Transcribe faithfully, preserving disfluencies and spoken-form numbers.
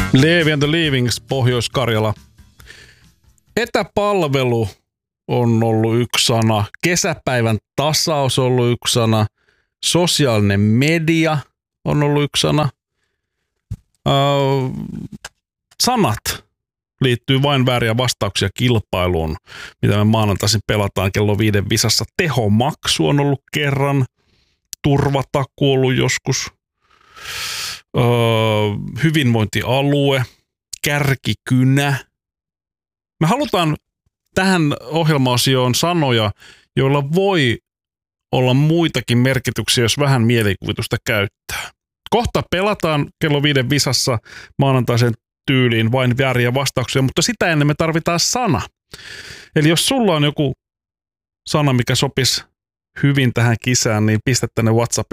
Levi and the Leavings, Pohjois-Karjala. Etäpalvelu on ollut yksi sana. Kesäpäivän tasaus on ollut yksi sana. Sosiaalinen media on ollut yksi sana. Öö, sanat liittyy vain vääriä vastauksia kilpailuun, mitä me maanantaisin pelataan kello viiden visassa. Tehomaksu on ollut kerran. Turvatakuu ollut joskus. Öö, hyvinvointialue. Kärkikynä. Me halutaan tähän ohjelma-osioon sanoja, joilla voi olla muitakin merkityksiä, jos vähän mielikuvitusta käyttää. Kohta pelataan kello viiden visassa maanantaisen tyyliin vain vääriä vastauksia, mutta sitä ennen me tarvitaan sana. Eli jos sulla on joku sana, mikä sopisi hyvin tähän kisään, niin pistä tänne WhatsApp